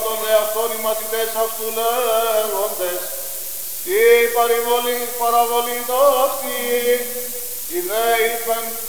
αυτόν δε αυτόν οι μαθητές αυτού λέγοντες, τι παραβολή ταύτη, οι δε είπεν